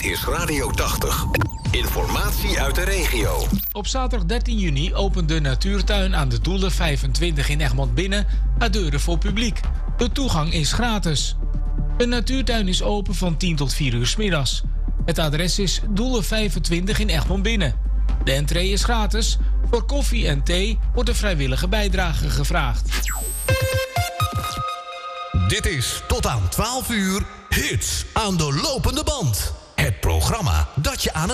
is Radio 80. Informatie uit de regio. Op zaterdag 13 juni opent de natuurtuin aan de Doelen 25 in Egmond Binnen haar deuren voor publiek. De toegang is gratis. De natuurtuin is open van 10 tot 4 uur 's middags. Het adres is Doelen 25 in Egmond Binnen. De entree is gratis. Voor koffie en thee wordt een vrijwillige bijdrage gevraagd. Dit is tot aan 12 uur Hits aan de lopende band. Het programma dat je aan